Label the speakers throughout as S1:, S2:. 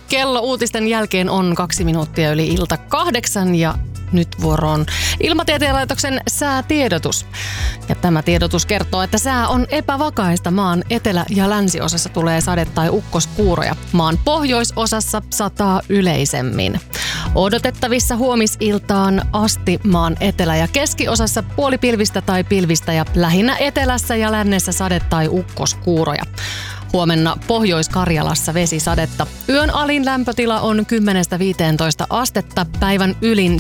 S1: Kello uutisten jälkeen on 2 minuuttia yli ilta 8 ja nyt vuoroon Ilmatieteen laitoksen säätiedotus. Ja tämä tiedotus kertoo, että sää on epävakaista. Maan etelä- ja länsiosassa tulee sade- tai ukkoskuuroja. Maan pohjoisosassa sataa yleisemmin. Odotettavissa huomisiltaan asti maan etelä- ja keskiosassa puolipilvistä tai pilvistä ja lähinnä etelässä ja lännessä sade- tai ukkoskuuroja. Huomenna Pohjois-Karjalassa vesisadetta. Yön alin lämpötila on 10-15 astetta, päivän ylin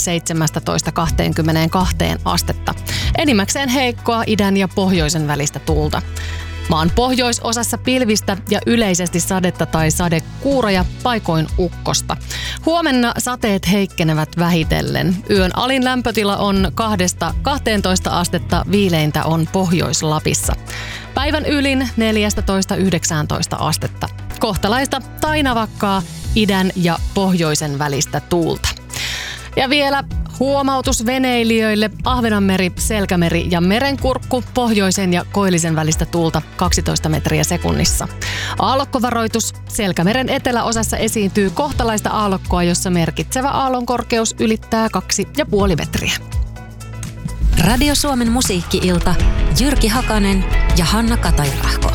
S1: 17-22 astetta. Enimmäkseen heikkoa idän ja pohjoisen välistä tuulta. Maan pohjoisosassa pilvistä ja yleisesti sadetta tai sadekuuroja, paikoin ukkosta. Huomenna sateet heikkenevät vähitellen. Yön alin lämpötila on 2-12 astetta, viileintä on Pohjois-Lapissa. Päivän ylin 14-19 astetta. Kohtalaista tai navakkaa idän ja pohjoisen välistä tuulta. Ja vielä huomautus veneilijöille: Ahvenanmeri, Selkämeri ja Merenkurkku, pohjoisen ja koillisen välistä tuulta 12 metriä sekunnissa. Aallokkovaroitus: Selkämeren eteläosassa esiintyy kohtalaista aallokkoa, jossa merkitsevä aallonkorkeus ylittää 2,5 metriä.
S2: Radio Suomen musiikki-ilta. Jyrki Hakanen ja Hanna Katajärahko.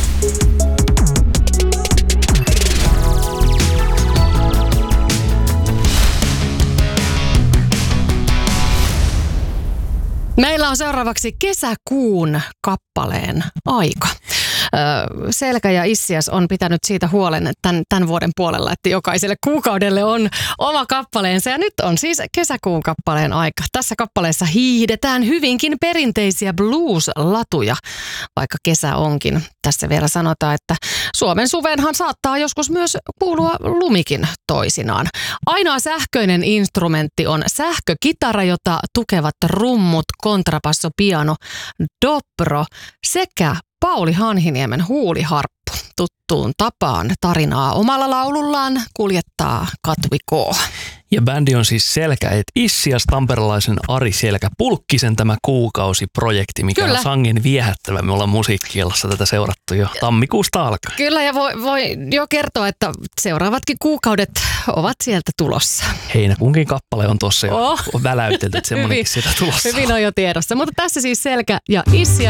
S1: Meillä on seuraavaksi kesäkuun kappaleen aika. Selkä ja Issias on pitänyt siitä huolen tämän vuoden puolella, että jokaiselle kuukaudelle on oma kappaleensa. Ja nyt on siis kesäkuun kappaleen aika. Tässä kappaleessa hiihdetään hyvinkin perinteisiä blues-latuja, vaikka kesä onkin. Tässä vielä sanotaan, että Suomen suveenhan saattaa joskus myös kuulua lumikin toisinaan. Ainoa sähköinen instrumentti on sähkökitara, jota tukevat rummut, kontrabasso, piano, dobro sekä Pauli Hanhiniemen huuliharppu. Tuttuun tapaan tarinaa omalla laulullaan kuljettaa Katvi K.
S3: Ja bändi on siis Selkä et Issias, tamperelaisen Ari Selkä Pulkkisen tämä kuukausiprojekti, mikä
S1: Kyllä.
S3: on sangen viehättävä. Me ollaan musiikkielassa tätä seurattu jo tammikuusta alkaen.
S1: Kyllä, ja voi jo kertoa, että seuraavatkin kuukaudet ovat sieltä tulossa.
S3: Heinäkuunkin kappale on tuossa jo väläytelty, että semmoinenkin sieltä tulossa.
S1: Hyvin on jo tiedossa, mutta tässä siis Selkä ja Issias.